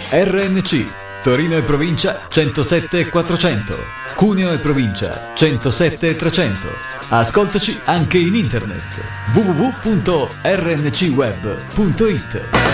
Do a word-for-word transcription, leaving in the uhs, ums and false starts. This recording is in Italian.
R N C, Torino e provincia centosette e quattrocento, Cuneo e provincia centosette e trecento. Ascoltaci anche in internet w w w punto r n c web punto i t.